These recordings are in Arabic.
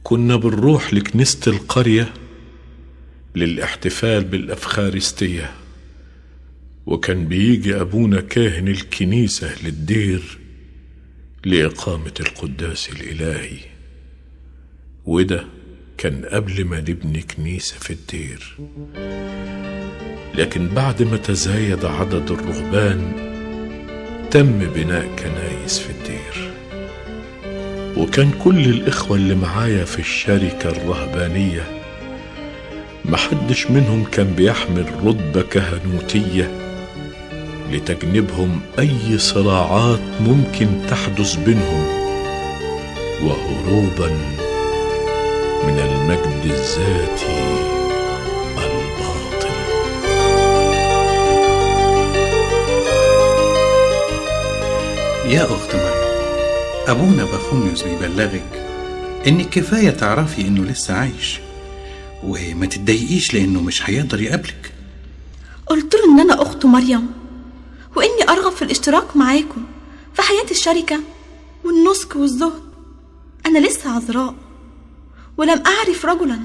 كنا بنروح لكنيسة القرية للاحتفال بالأفخارستية، وكان بيجي أبونا كاهن الكنيسة للدير لإقامة القداس الإلهي، وده كان قبل ما نبني كنيسة في الدير. لكن بعد ما تزايد عدد الرهبان تم بناء كنايس في الدير، وكان كل الإخوة اللي معايا في الشركة الرهبانية محدش منهم كان بيحمل رتبة كهنوتية لتجنبهم أي صراعات ممكن تحدث بينهم، وهروبا من المجد الذاتي الباطل. يا أخت مريم، أبونا بخوميوس بيبلغك إنك كفاية تعرفي إنه لسه عايش، وما تتضايقيش لأنه مش هيقدر يقابلك. قلت له إن أنا أخته مريم، وإني أرغب في الاشتراك معاكم في حياة الشركة والنسك والزهد. أنا لسه عذراء ولم أعرف رجلا.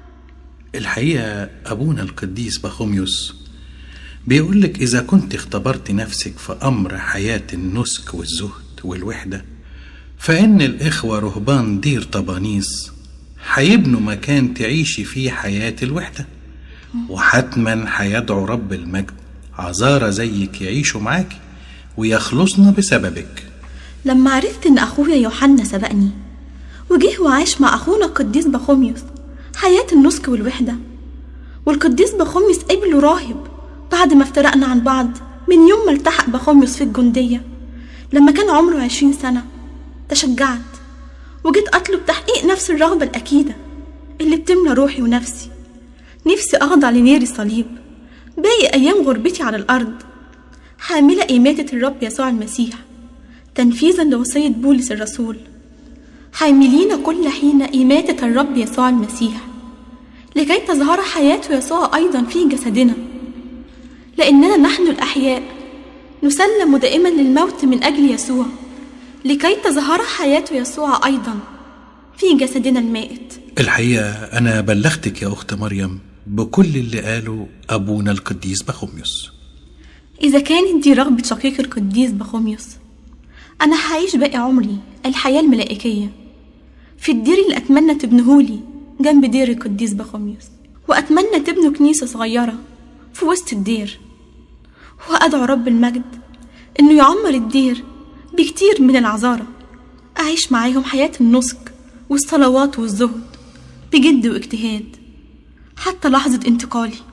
الحقيقة أبونا القديس بخوميوس بيقولك إذا كنت اختبرت نفسك في أمر حياة النسك والزهد والوحدة، فإن الإخوة رهبان دير طبانيس هيبنوا مكان تعيشي فيه حياة الوحدة، وحتما هيدعو رب المجد عذارى زيك يعيشوا معاكي ويخلصنا بسببك. لما عرفت إن أخويا يوحنا سبقني وجه وعاش مع أخونا القديس بخوميوس حياة النسك والوحدة، والقديس بخوميوس قبله راهب بعد ما افترقنا عن بعض من يوم ما التحق بخوميوس في الجندية لما كان عمره 20 سنة، تشجعت وجيت أطلب تحقيق نفس الرغبة الأكيدة اللي بتملى روحي ونفسي. نفسي أخضع لنير الصليب باقي أيام غربتي على الأرض، حاملة إماتة الرب يسوع المسيح تنفيذا لوصية بولس الرسول: حاملين كل حين إماتة الرب يسوع المسيح لكي تظهر حياة يسوع أيضا في جسدنا، لأننا نحن الأحياء نسلم دائما للموت من أجل يسوع لكي تظهر حياة يسوع أيضا في جسدنا المائت. الحقيقة أنا بلغتك يا أخت مريم بكل اللي قاله أبونا القديس بخوميوس. إذا كانت دي رغبة شقيق القديس بخوميوس، أنا هعيش باقي عمري الحياة الملائكية في الدير اللي أتمنى تبنهولي جنب دير القديس بخوميوس، وأتمنى تبنوا كنيسة صغيرة في وسط الدير، وأدعو رب المجد إنه يعمر الدير بكتير من العذارى أعيش معاهم حياة النسك والصلوات والزهد بجد واجتهاد حتى لحظة انتقالي.